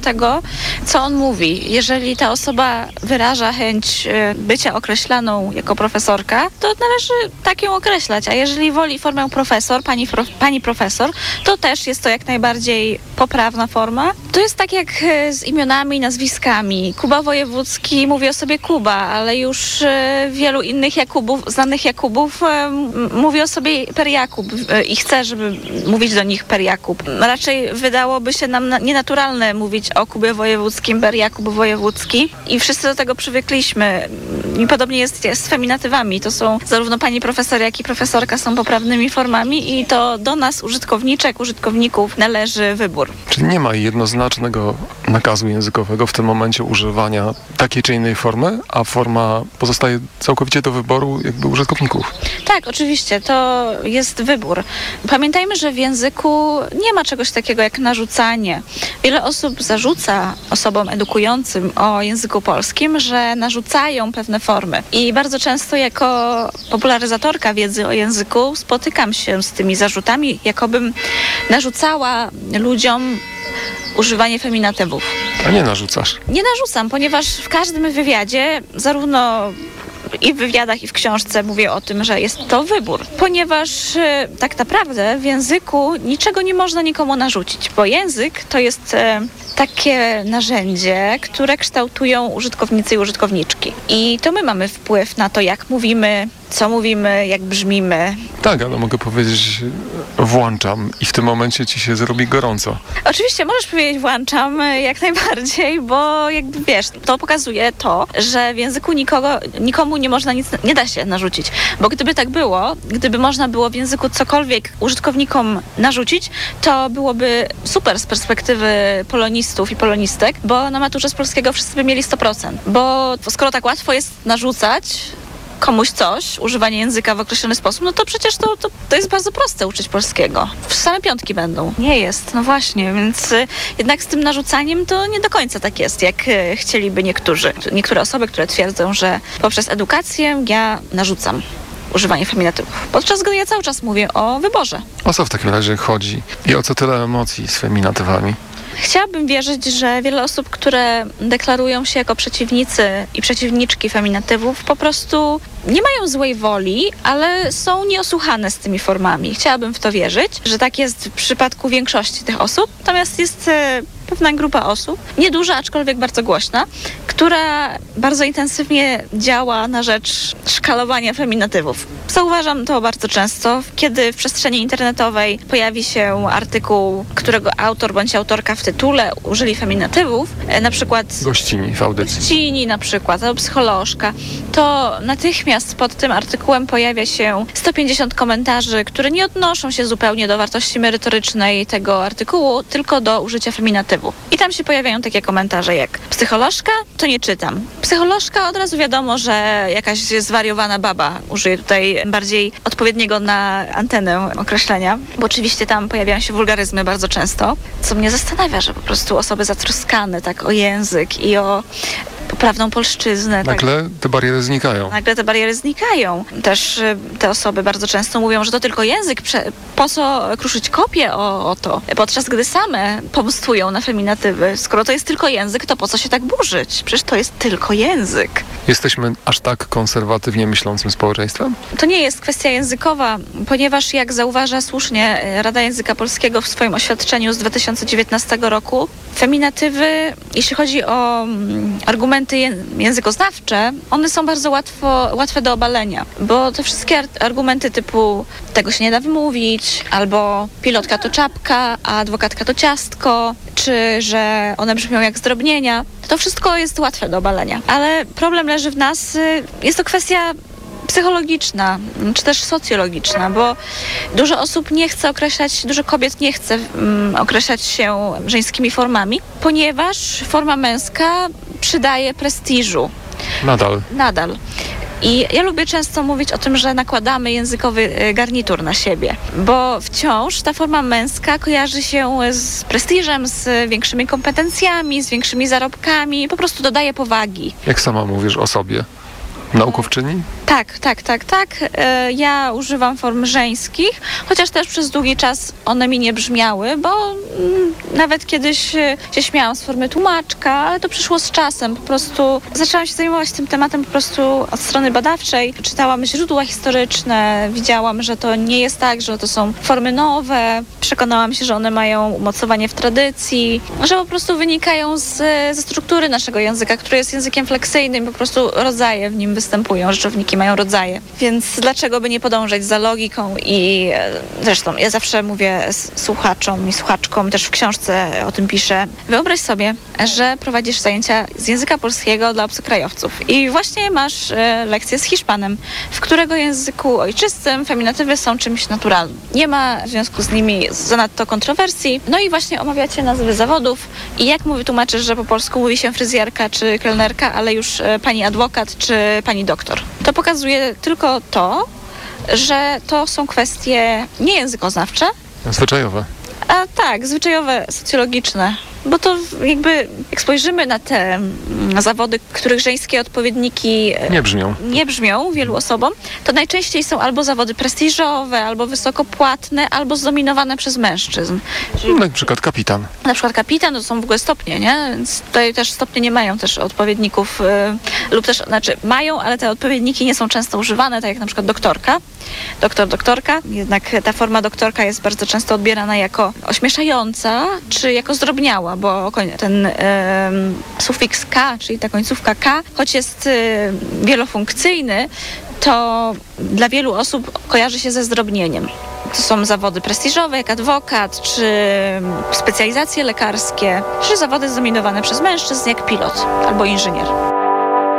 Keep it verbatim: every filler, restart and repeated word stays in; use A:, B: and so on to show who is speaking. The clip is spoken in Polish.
A: tego, co on mówi. Jeżeli ta osoba wyraża chęć bycia określaną jako profesorka, to należy tak ją określać, a jeżeli woli formę profesor, pani, prof, pani profesor, to też jest to jak najbardziej poprawna forma. To jest tak jak z imionami, nazwiskami. Kuba Wojewódzki mówi o sobie Kuba, ale już wielu innych Jakubów, znanych Jakubów mówi o sobie per Jakub i chce, żeby mówić do nich per Jakub. Raczej wydałoby się nam nienaturalne mówić o Kubie Wojewódzkim, per Jakub Wojewódzki i wszyscy do tego przywykliśmy. I podobnie jest, jest z feminatywami. To są zarówno pani profesor, jak i profesorka są poprawnymi formami i to do nas, użytkowniczek, użytkowników, należy wybór.
B: Czyli nie ma jednoznacznego nakazu językowego w tym momencie używania takiej czy innej formy, a forma pozostaje całkowicie do wyboru jakby użytkowników.
A: Tak, oczywiście, to jest wybór. Pamiętajmy, że w języku nie ma czegoś takiego jak narzucanie. Wiele osób zarzuca osobom edukującym o języku polskim, że narzucają pewne formy. I bardzo często jako popularyzatorka wiedzy o języku spotykam się z tymi zarzutami, jakobym narzucała ludziom używanie feminatywów.
B: A nie narzucasz?
A: Nie narzucam, ponieważ w każdym wywiadzie, zarówno i w wywiadach, i w książce mówię o tym, że jest to wybór, ponieważ e, tak naprawdę w języku niczego nie można nikomu narzucić, bo język to jest e, takie narzędzie, które kształtują użytkownicy i użytkowniczki. I to my mamy wpływ na to, jak mówimy, co mówimy, jak brzmimy.
B: Tak, ale mogę powiedzieć włączam i w tym momencie ci się zrobi gorąco.
A: Oczywiście możesz powiedzieć włączam jak najbardziej, bo jakby wiesz, to pokazuje to, że w języku nikogo, nikomu nie można nic, nie da się narzucić. Bo gdyby tak było, gdyby można było w języku cokolwiek użytkownikom narzucić, to byłoby super z perspektywy polonistów i polonistek, bo na maturze z polskiego wszyscy by mieli sto procent. Bo skoro tak łatwo jest narzucać komuś coś, używanie języka w określony sposób, no to przecież to, to, to jest bardzo proste uczyć polskiego. Same piątki będą. Nie jest, no właśnie, więc y, jednak z tym narzucaniem to nie do końca tak jest, jak y, chcieliby niektórzy. Niektóre osoby, które twierdzą, że poprzez edukację ja narzucam używanie feminatywów. Podczas gdy ja cały czas mówię o wyborze.
B: O co w takim razie chodzi i o co tyle emocji z feminatywami?
A: Chciałabym wierzyć, że wiele osób, które deklarują się jako przeciwnicy i przeciwniczki feminatywów, po prostu nie mają złej woli, ale są nieosłuchane z tymi formami. Chciałabym w to wierzyć, że tak jest w przypadku większości tych osób. Natomiast jest e, pewna grupa osób, nieduża, aczkolwiek bardzo głośna, która bardzo intensywnie działa na rzecz szkalowania feminatywów. Zauważam to bardzo często, kiedy w przestrzeni internetowej pojawi się artykuł, którego autor bądź autorka w tytule użyli feminatywów, e, na przykład
B: Gościni w audycji.
A: Gościni na przykład, albo psycholożka, to natychmiast pod tym artykułem pojawia się sto pięćdziesiąt komentarzy, które nie odnoszą się zupełnie do wartości merytorycznej tego artykułu, tylko do użycia feminatywu. I tam się pojawiają takie komentarze jak psycholożka, to nie czytam. Psycholożka, od razu wiadomo, że jakaś zwariowana baba, użyję tutaj bardziej odpowiedniego na antenę określenia, bo oczywiście tam pojawiają się wulgaryzmy bardzo często, co mnie zastanawia, że po prostu osoby zatroskane tak o język i o poprawną polszczyznę.
B: Nagle
A: tak,
B: te bariery znikają.
A: Nagle te bariery znikają. Też y, te osoby bardzo często mówią, że to tylko język, prze, po co kruszyć kopię o, o to, podczas gdy same pomstują na feminatywy. Skoro to jest tylko język, to po co się tak burzyć? Przecież to jest tylko język.
B: Jesteśmy aż tak konserwatywnie myślącym społeczeństwem?
A: To nie jest kwestia językowa, ponieważ jak zauważa słusznie Rada Języka Polskiego w swoim oświadczeniu z dwa tysiące dziewiętnastego roku, feminatywy, jeśli chodzi o mm, argumenty językoznawcze, one są bardzo łatwo, łatwe do obalenia, bo te wszystkie argumenty typu tego się nie da wymówić, albo pilotka to czapka, a adwokatka to ciastko, czy że one brzmią jak zdrobnienia, to wszystko jest łatwe do obalenia. Ale problem leży w nas, jest to kwestia psychologiczna, czy też socjologiczna, bo dużo osób nie chce określać, dużo kobiet nie chce um, określać się żeńskimi formami, ponieważ forma męska przydaje prestiżu.
B: Nadal.
A: Nadal. I ja lubię często mówić o tym, że nakładamy językowy garnitur na siebie, bo wciąż ta forma męska kojarzy się z prestiżem, z większymi kompetencjami, z większymi zarobkami, po prostu dodaje powagi.
B: Jak sama mówisz o sobie? Naukowczyni?
A: Tak, tak, tak, tak. E, Ja używam form żeńskich, chociaż też przez długi czas one mi nie brzmiały, bo mm, nawet kiedyś e, się śmiałam z formy tłumaczka, ale to przyszło z czasem. Po prostu zaczęłam się zajmować tym tematem po prostu od strony badawczej. Czytałam źródła historyczne, widziałam, że to nie jest tak, że to są formy nowe. Przekonałam się, że one mają umocowanie w tradycji, że po prostu wynikają z, ze struktury naszego języka, który jest językiem fleksyjnym, po prostu rodzaje w nim występują, rzeczowniki mają rodzaje. Więc dlaczego by nie podążać za logiką i e, zresztą ja zawsze mówię s- słuchaczom i słuchaczkom, też w książce o tym piszę, wyobraź sobie, że prowadzisz zajęcia z języka polskiego dla obcokrajowców i właśnie masz e, lekcję z Hiszpanem, w którego języku ojczystym feminatywy są czymś naturalnym. Nie ma w związku z nimi zanadto kontrowersji. No i właśnie omawiacie nazwy zawodów i jak mówi tłumaczysz, że po polsku mówi się fryzjerka czy kelnerka, ale już e, pani adwokat czy pani doktor. To pokazuje tylko to, że to są kwestie nie językoznawcze,
B: Zwyczajowe.
A: a tak, zwyczajowe, socjologiczne. Bo to jakby, jak spojrzymy na te mm, zawody, których żeńskie odpowiedniki e,
B: Nie brzmią.
A: nie brzmią wielu osobom, to najczęściej są albo zawody prestiżowe, albo wysoko płatne, albo zdominowane przez mężczyzn. Czyli
B: Na przykład kapitan.
A: na przykład kapitan to są w ogóle stopnie, nie? Więc tutaj też stopnie nie mają też odpowiedników y, lub też, znaczy mają, ale te odpowiedniki nie są często używane, tak jak na przykład doktorka. Doktor, doktorka. Jednak ta forma doktorka jest bardzo często odbierana jako ośmieszająca, czy jako zdrobniała, bo koń- ten y, sufiks K, czyli ta końcówka K, choć jest y, wielofunkcyjny, to dla wielu osób kojarzy się ze zdrobnieniem. To są zawody prestiżowe, jak adwokat, czy specjalizacje lekarskie, czy zawody zdominowane przez mężczyzn, jak pilot albo inżynier.